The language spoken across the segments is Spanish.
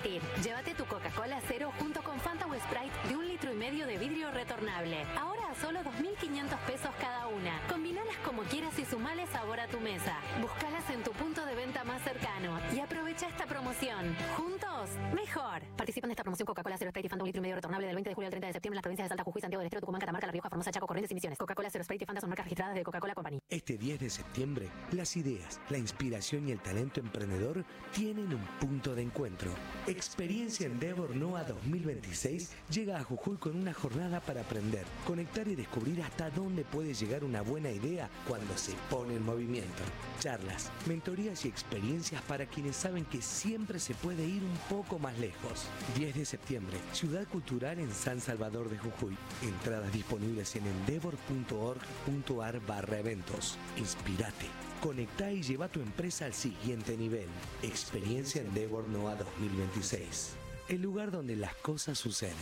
compartir. Llévate tu Coca-Cola Cero junto con Fanta o Sprite de 1,5 litros de vidrio retornable. Ahora a solo 2.500 pesos cada una. Combinalas como quieras y sumale sabor a tu mesa. Búscalas en tu punto de venta más cercano y aprovecha esta promoción. Juntos, mejor. Participan de esta promoción Coca-Cola Cero Sprite y Fanta 1,5 litros retornable del 20 de julio al 30 de septiembre en las provincias de Salta, Jujuy, Santiago del Estero, Tucumán, Catamarca, La Rioja, Formosa, Chaco, Corrientes y Misiones. Coca-Cola Cero Sprite y Fanta son marcas registradas de Coca-Cola Company. Este 10 de septiembre, las ideas, la inspiración y el talento emprendedor tienen un punto de encuentro. Experiencia Endeavor NOA 2026 llega a Jujuy con una jornada para aprender, conectar y descubrir hasta dónde puede llegar una buena idea cuando se pone en movimiento. Charlas, mentorías y experiencias para quienes saben que siempre se puede ir un poco más lejos. 10 de septiembre, Ciudad Cultural en San Salvador de Jujuy. Entradas disponibles en endeavor.org.ar/eventos. Inspirate, conectá y lleva tu empresa al siguiente nivel. Experiencia Endeavor NOA 2026. El lugar donde las cosas suceden.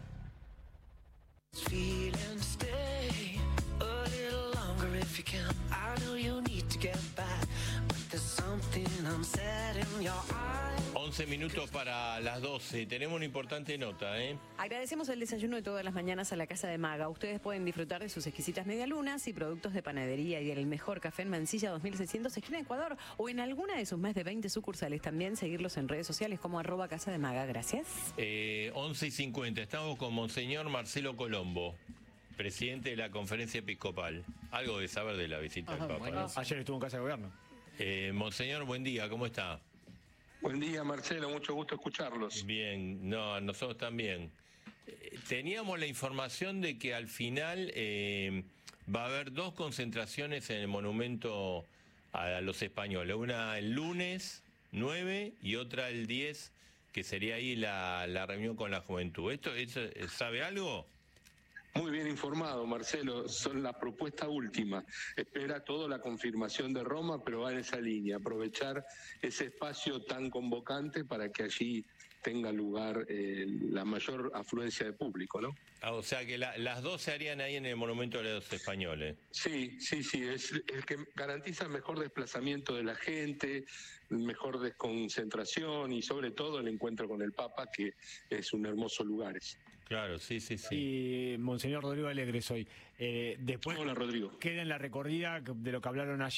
Stay a little longer if you can. I know you need to get back, but there's something I'm set in your eyes. 11 minutos para las 12. Tenemos una importante nota, ¿eh? Agradecemos el desayuno de todas las mañanas a la Casa de Maga. Ustedes pueden disfrutar de sus exquisitas medialunas y productos de panadería y del mejor café en Mansilla 2600, esquina Ecuador, o en alguna de sus más de 20 sucursales. También seguirlos en redes sociales como @Casa de Maga. Gracias. 11:50. Estamos con Monseñor Marcelo Colombo, presidente de la Conferencia Episcopal. Algo de saber de la visita del Papa. Bueno, ayer estuvo en Casa de Gobierno. Monseñor, buen día, ¿cómo está? Buen día, Marcelo, mucho gusto escucharlos. Bien, no, nosotros también. Teníamos la información de que al final va a haber 2 concentraciones en el monumento a los españoles. Una el lunes 9 y otra el 10, que sería ahí la reunión con la juventud. ¿Esto sabe algo? Muy bien informado, Marcelo. Son la propuesta última. Espera toda la confirmación de Roma, pero va en esa línea. Aprovechar ese espacio tan convocante para que allí tenga lugar la mayor afluencia de público, ¿no? O sea que las 2 se harían ahí en el monumento de los españoles. Sí. Es el que garantiza mejor desplazamiento de la gente, mejor desconcentración y sobre todo el encuentro con el Papa, que es un hermoso lugar. Claro, sí. Y Monseñor Rodrigo Alegre soy. Después Hola, Rodrigo. queda en la recorrida de lo que hablaron ayer.